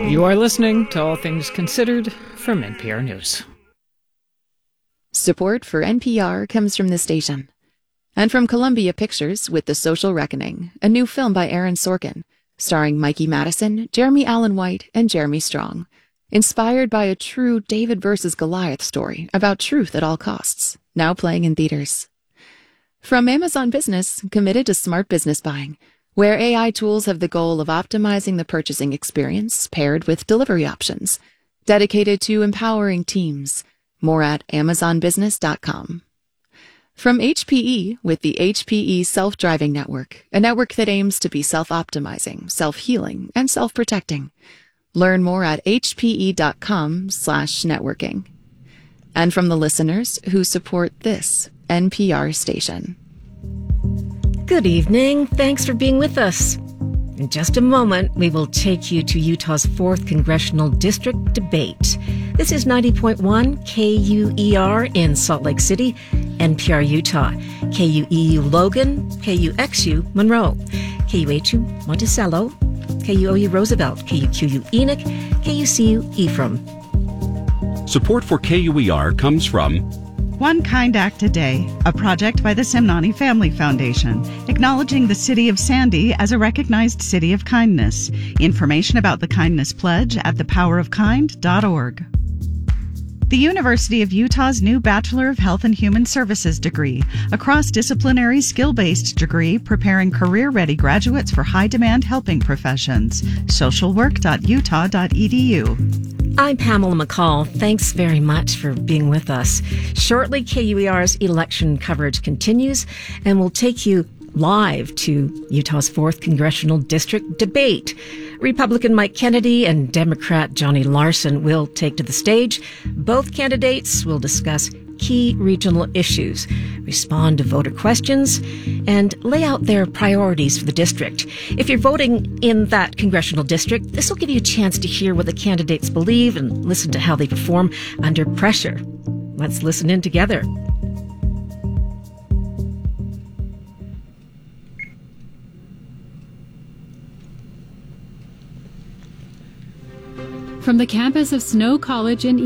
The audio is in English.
You are listening to All Things Considered from NPR News. Support for NPR comes from this station. And from Columbia Pictures with The Social Reckoning, a new film by Aaron Sorkin, starring Mikey Madison, Jeremy Allen White, and Jeremy Strong. Inspired by a true David versus Goliath story about truth at all costs, now playing in theaters. From Amazon Business, committed to smart business buying, where AI tools have the goal of optimizing the purchasing experience paired with delivery options, dedicated to empowering teams. More at amazonbusiness.com. From HPE with the HPE Self-Driving Network, a network that aims to be self-optimizing, self-healing, and self-protecting. Learn more at hpe.com/networking. And from the listeners who support this NPR station. Good evening. Thanks for being with us. In just a moment, we will take you to Utah's 4th Congressional District debate. This is 90.1 KUER in Salt Lake City, NPR Utah, KUEU Logan, KUXU Monroe, KUHU Monticello, KUOU Roosevelt, KUQU Enoch, KUCU Ephraim. Support for KUER comes from One Kind Act a Day, a project by the Semnani Family Foundation, acknowledging the city of Sandy as a recognized city of kindness. Information about the Kindness Pledge at thepowerofkind.org. The University of Utah's new Bachelor of Health and Human Services degree, a cross-disciplinary skill-based degree preparing career-ready graduates for high-demand helping professions. socialwork.utah.edu. I'm Pamela McCall. Thanks very much for being with us. Shortly, KUER's election coverage continues, and we'll take you live to Utah's 4th Congressional District debate. Republican Mike Kennedy and Democrat Johnny Larson will take to the stage. Both candidates will discuss key regional issues, respond to voter questions, and lay out their priorities for the district. If you're voting in that congressional district, this will give you a chance to hear what the candidates believe and listen to how they perform under pressure. Let's listen in together. From the campus of Snow College in